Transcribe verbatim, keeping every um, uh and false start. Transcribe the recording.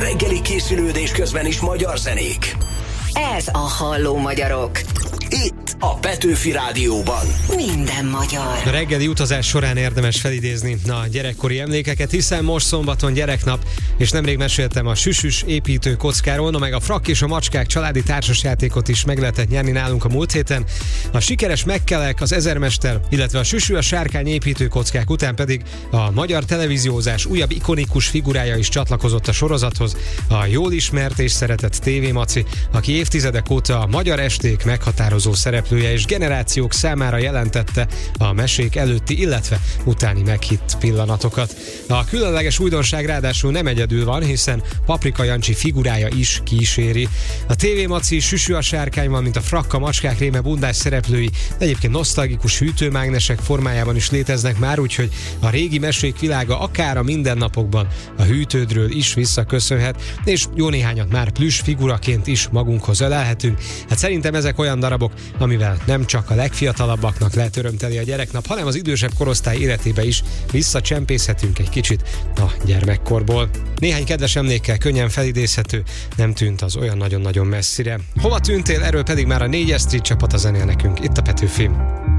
reggeli készülődés közben is magyar zenék. Ez a Halló Magyarok. Itt a Petőfi Rádióban. Minden magyar. A reggeli utazás során érdemes felidézni a gyerekkori emlékeket, hiszen most szombaton gyereknap, és nemrég meséltem a süsüs építő kockáról, no meg a Frak és a Macskák családi társasjátékot is meg lehetett nyerni nálunk a múlt héten. A sikeres Megkelek, az Ezermester, illetve a Süsű a Sárkány építő kockák után pedig a magyar televíziózás újabb ikonikus figurája is csatlakozott a sorozathoz, a jól ismert és szeretett té vé Maci, aki évtizedek óta a magyar esték meghatározó szereplője és generációk számára jelentette a mesék előtti, illetve utáni meghitt pillanatokat. A különleges újdonság ráadásul nem egyedül van, hiszen Paprika Jancsi figurája is kíséri. A té vé Maci, Süsű a Sárkányban, mint a Frak, a Macskák réme bundás szereplői egyébként nosztalgikus hűtőmágnesek formájában is léteznek már, úgyhogy a régi mesék világa akár a mindennapokban a hűtődről is visszaköszönhet, és jó néhányat már plüss figuraként is magunkhoz ölelhetünk. Hát szerintem ezek olyan darabok, amivel nem csak a legfiatalabbaknak lehet örömteli a gyereknap, hanem az idősebb korosztály életébe is visszacsempészhetünk egy kicsit a gyermekkorból. Néhány kedves emlékkel könnyen felidézhető, nem tűnt az olyan nagyon-nagyon messzire. Hova tűntél? Erről pedig már a négyes Street csapat a zenél nekünk itt a Petőfin.